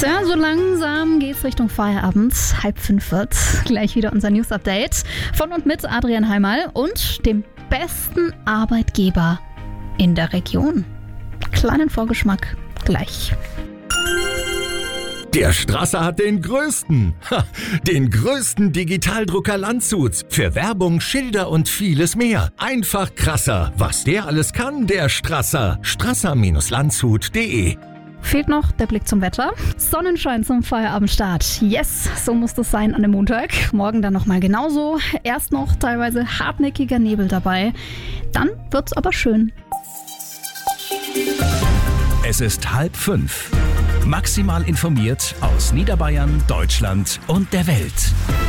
Tja, so langsam geht's Richtung Feierabend. 4:30 wird's. Gleich wieder unser News-Update von und mit Adrian Heimal und dem besten Arbeitgeber in der Region. Kleinen Vorgeschmack gleich. Der Strasser hat den größten Digitaldrucker Landshuts. Für Werbung, Schilder und vieles mehr. Einfach krasser. Was der alles kann, der Strasser. Strasser-landshut.de. Fehlt noch der Blick zum Wetter. Sonnenschein zum Feierabendstart. Yes, so muss das sein an dem Montag. Morgen dann nochmal genauso. Erst noch teilweise hartnäckiger Nebel dabei. Dann wird's aber schön. Es ist 4:30. Maximal informiert aus Niederbayern, Deutschland und der Welt.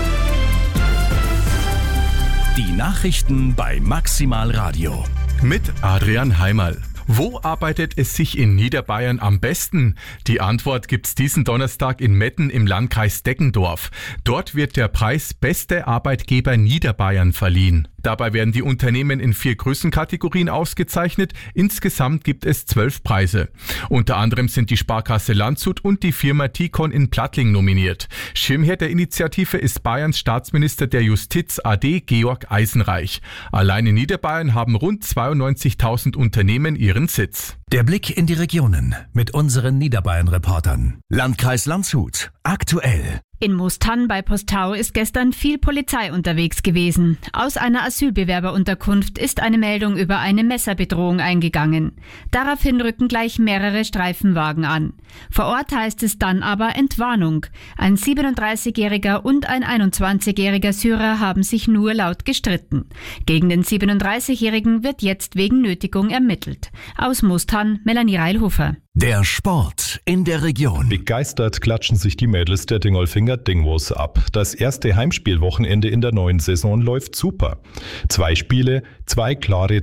Die Nachrichten bei Maximal Radio. Mit Adrian Heimal. Wo arbeitet es sich in Niederbayern am besten? Die Antwort gibt's diesen Donnerstag in Metten im Landkreis Deggendorf. Dort wird der Preis Beste Arbeitgeber Niederbayern verliehen. Dabei werden die Unternehmen in 4 Größenkategorien ausgezeichnet. Insgesamt gibt es 12 Preise. Unter anderem sind die Sparkasse Landshut und die Firma Ticon in Plattling nominiert. Schirmherr der Initiative ist Bayerns Staatsminister der Justiz AD Georg Eisenreich. Allein in Niederbayern haben rund 92.000 Unternehmen ihren Sitz. Der Blick in die Regionen mit unseren Niederbayern-Reportern. Landkreis Landshut. Aktuell. In Moostan bei Postau ist gestern viel Polizei unterwegs gewesen. Aus einer Asylbewerberunterkunft ist eine Meldung über eine Messerbedrohung eingegangen. Daraufhin rücken gleich mehrere Streifenwagen an. Vor Ort heißt es dann aber Entwarnung. Ein 37-jähriger und ein 21-jähriger Syrer haben sich nur laut gestritten. Gegen den 37-jährigen wird jetzt wegen Nötigung ermittelt. Aus Moostan, Melanie Reilhofer. Der Sport in der Region. Begeistert klatschen sich die Mädels der Dingolfinger Dingwos ab. Das erste Heimspielwochenende in der neuen Saison läuft super. 2 Spiele, 2 klare